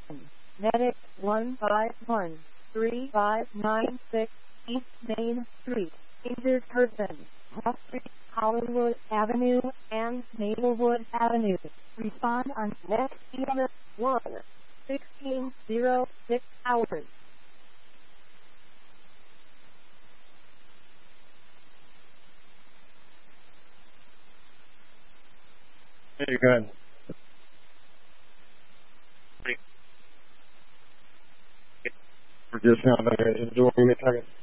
Medic 1513596 East Main Street. Injured person. Wall Street, Hollywood Avenue, and Maplewood Avenue. Respond on next EMS 1-1606 hours. Hey, go ahead. We're just now enjoying the target.